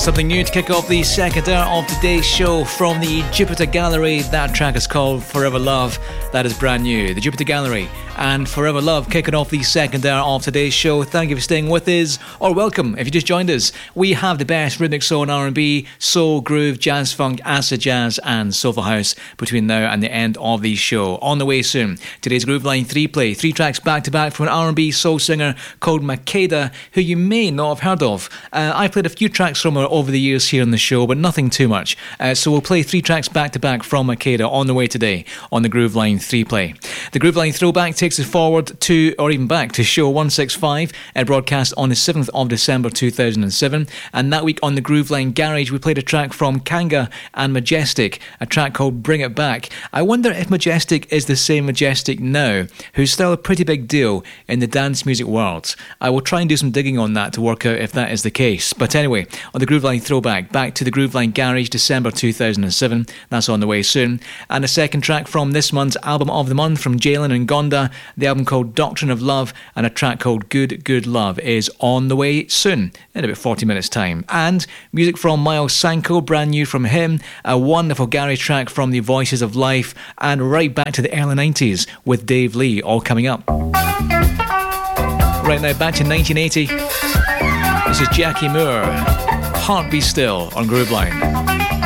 Something new to kick off the second hour of today's show from the Jupiter Gallery. That track is called Forever Love. That is brand new. The Jupiter Gallery and Forever Love kicking off the second hour of today's show. Thank you for staying with us, or welcome if you just joined us. We have the best rhythmic soul and R&B, soul, groove, jazz funk, acid jazz and soulful house between now and the end of the show. On the way soon, today's Groove Line 3 play, 3 tracks back to back from an R&B soul singer called Makeda, who you may not have heard of. I played a few tracks from her over the years here on the show, but nothing too much. So we'll play 3 tracks back to back from Makeda on the way today on the Groove Line 3 play. The Groove Line throwback takes us forward to, or even back to show 165, broadcast on the 7th of December 2007. And that week on the Groove Line Garage, we played a track from Kanga and Majestic, a track called Bring It Back. I wonder if Majestic is the same Majestic now, who's still a pretty big deal in the dance music world. I will try and do some digging on that to work out if that is the case. But anyway, on the Groove Line throwback, back to the Groove Line Garage, December 2007. That's on the way soon. And a second track from this month's album of the month from Jalen and Gonda, the album called Doctrine of Love, and a track called Good Good Love is on the way soon, in about 40 minutes time. And music from Miles Sanko, brand new from him, a wonderful garage track from the Voices of Life, and right back to the early 90s with Dave Lee, all coming up. Right now, back to 1980. This is Jackie Moore, Heart Be Still on Groove Line.